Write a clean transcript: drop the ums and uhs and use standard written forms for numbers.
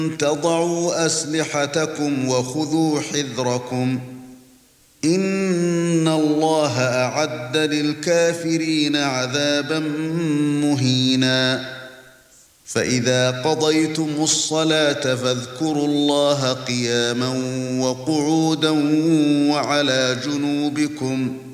تضعوا أسلحتكم وخذوا حذركم إن الله أعد للكافرين عذابا مهينا فإذا قضيتم الصلاة فاذكروا الله قياما وقعودا وعلى جنوبكم